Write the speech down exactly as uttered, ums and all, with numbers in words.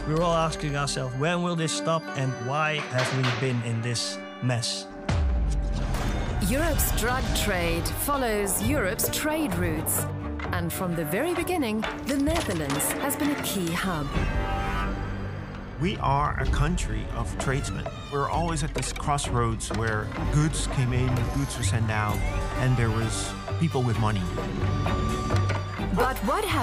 We're all asking ourselves, when will this stop and why have we been in this mess? Europe's drug trade follows Europe's trade routes. And from the very beginning, the Netherlands has been a key hub. We are a country of tradesmen. We're always at this crossroads where goods came in, goods were sent out, and there was people with money. But what